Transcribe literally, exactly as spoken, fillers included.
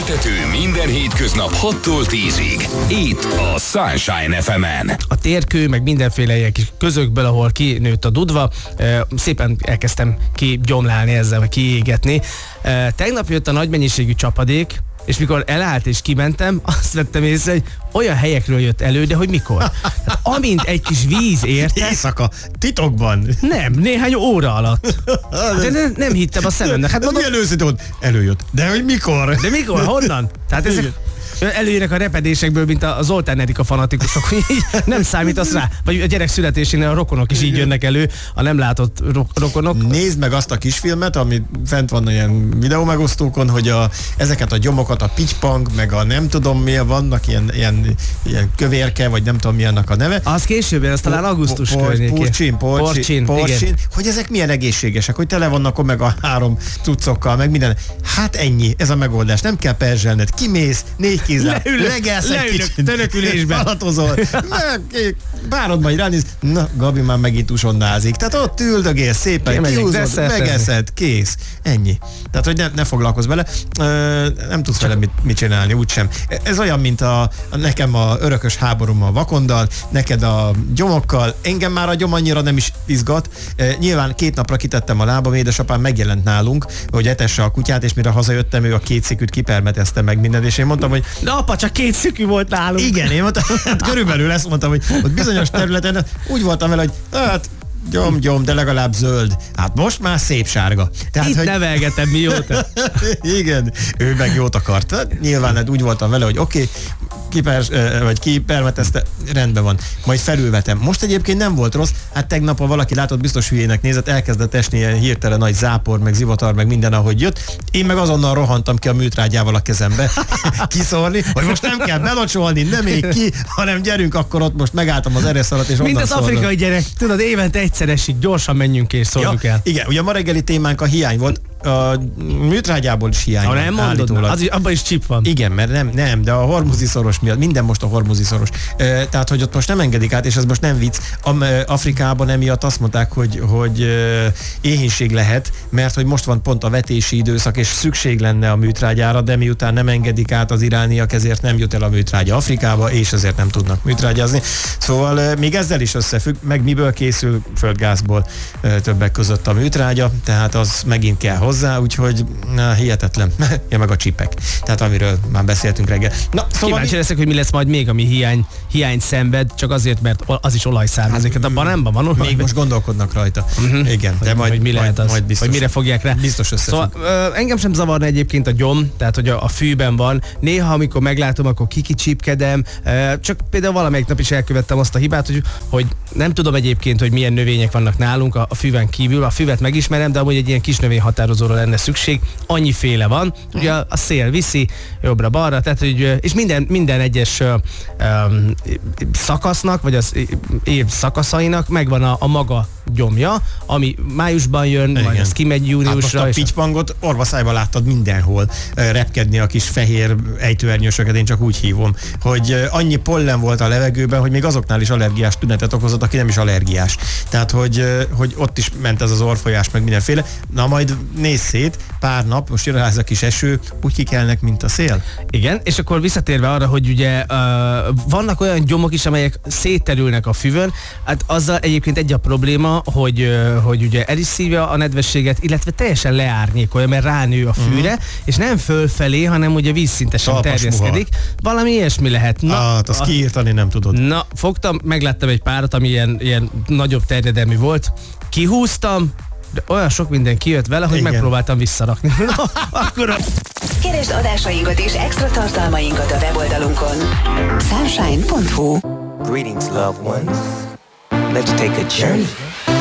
Büntető minden hétköznap hattól tízig. Itt a Sunshine ef emen. A térkő, meg mindenféle ilyen kis közökből, ahol kinőtt a dudva, szépen elkezdtem kigyomlálni ezzel, vagy kiégetni. Tegnap jött a nagy mennyiségű csapadék, és mikor elállt és kimentem, azt vettem észre, hogy olyan helyekről jött elő, de hogy mikor. Tehát, amint egy kis víz érte... Éjszaka, titokban. Nem, néhány óra alatt. De ne, nem hittem a szememnek. Hát ez mondom, milyen őszintén volt? Előjött. De hogy mikor? De mikor? Honnan? Tehát ezek... Előírek a repedésekből, mint a Zoltán Erika fanatikusok, hogy nem számítasz rá. Vagy a gyerek születésénél a rokonok is így jönnek elő, a nem látott ro- rokonok. Nézd meg azt a kisfilmet, ami fent van ilyen videómegosztókon, hogy a, ezeket a gyomokat, a pitypang, meg a nem tudom milyen vannak, ilyen, ilyen, ilyen kövérke, vagy nem tudom mi annak a neve. Az később, az talán augusztus környékén. Porcsin, porcsin, porcsin, hogy ezek milyen egészségesek, hogy tele vannak meg a három cuccokkal, meg minden. Hát ennyi, ez a megoldás. Nem kell perzselned, kimész, négy kézzel, legelsz egy kicsit, törökülésben. Falatozol, várod majd ránéz, na, Gabi már megint usonnázik. Tehát ott üldögél szépen, kihúzod, megeszed, kész. Ennyi. Tehát, hogy ne, ne foglalkozz vele. Ö, nem tudsz vele mit, mit csinálni, úgysem. Ez olyan, mint a, a nekem a örökös háborom a vakondal, neked a gyomokkal. Engem már a gyom annyira nem is izgat. E, nyilván két napra kitettem a lábam, édesapám megjelent nálunk, hogy etesse a kutyát, és mire hazajöttem, ő a két sziküt kipermetezte meg mindent, és én mondtam, hogy de apa, csak két szükű volt nálunk. Igen, én mondtam, hát körülbelül ezt mondtam, hogy ott bizonyos területen úgy voltam vele, hogy hát gyom, gyom, de legalább zöld. Hát most már szép sárga. Tehát, itt hogy... nevelgetem mióta. Igen, ő meg jót akart. Hát, nyilván hát úgy voltam vele, hogy oké, okay, kiper, vagy kipermetezte, rendben van. Majd felülvetem. Most egyébként nem volt rossz. Hát tegnap, ha valaki látott, biztos hülyének nézett, elkezdett esni ilyen hirtelen nagy zápor, meg zivatar, meg minden, ahogy jött. Én meg azonnal rohantam ki a műtrágyával a kezembe kiszórni, hogy most nem kell belocsolni, nem még ki, hanem gyerünk, akkor ott most megálltam az ereszalat, és mint az szólom. Afrikai gyerek, tudod, évente egyszer esik, gyorsan menjünk és szóljuk ja, el. Igen, ugye a ma reggeli témánk a hiány volt. A műtrágyából is hiány. Ha nem mondod, az is, abban is csip van. Igen, mert nem, nem, de a hormuzi szoros miatt, minden most a hormuzi szoros. E, tehát, hogy ott most nem engedik át, és ez most nem vicc. Am, Afrikában emiatt azt mondták, hogy, hogy e, éhínség lehet, mert hogy most van pont a vetési időszak, és szükség lenne a műtrágyára, de miután nem engedik át az irániak, ezért nem jut el a műtrágya Afrikába, és ezért nem tudnak műtrágyázni. Szóval e, még ezzel is összefügg, meg miből készül, földgázból e, többek között a műtrágya, tehát az megint kell hozzá, úgyhogy na, hihetetlen. Ja, meg a csipek. Tehát amiről már beszéltünk reggel. Na, szóval kíváncsi mi... leszek, hogy mi lesz majd még, ami hiány, hiány szenved, csak azért, mert az is olajszármazik. Hát, abban nem van olaj. Még most gondolkodnak rajta. Uh-huh. Igen, hogy, de majd, hogy mi lehet majd, az, majd biztos. hogy mire fogják rá. Biztos összefügg. Szóval uh, engem sem zavarna egyébként a gyom, tehát hogy a, a fűben van. Néha, amikor meglátom, akkor kikicsípkedem. Uh, csak például valamelyik nap is elkövettem azt a hibát, hogy, hogy nem tudom egyébként, hogy milyen növények vannak nálunk a, a fűven kívül. A füvet megismerem, de amúgy egy ilyen kis növényhatározóra lenne szükség. Annyiféle van. Ugye a, a szél viszi jobbra-balra, tehát hogy, és minden, minden egyes um, szakasznak, vagy az év szakaszainak megvan a, a maga gyomja, ami májusban jön, igen. Majd az kimegy júniusra. Hát most a pitypangot orvaszájban láttad mindenhol repkedni a kis fehér ejtőernyősöket, én csak úgy hívom, hogy annyi pollen volt a levegőben, hogy még azoknál is allergiás tünetet okozott, aki nem is allergiás. Tehát, hogy, hogy ott is ment ez az orfolyás, meg mindenféle. Na majd nézz szét, pár nap, most jön rá ez a kis eső, úgy kikelnek, mint a szél. Igen, és akkor visszatérve arra, hogy ugye uh, vannak olyan gyomok is, amelyek szétterülnek a füvön, hát azzal egyébként egy a probléma, hogy, uh, hogy ugye el is szívja a nedvességet, illetve teljesen leárnyékolja, mert ránő a fűre, uh-huh. és nem fölfelé, hanem ugye vízszintesen talpas terjeszkedik. Muha. Valami ilyesmi lehet. Na, hát azt a... kiírtani nem tudod. Na, fogtam, megláttam egy párat, ami ilyen, ilyen nagyobb terjedelmű volt, kihúztam, de olyan sok minden kijött vele, hogy igen. Megpróbáltam visszarakni. No, akkor a... Keresd adásainkat és extra tartalmainkat a weboldalunkon. sunshine pont hu. Greetings, loved ones. Let's take a journey.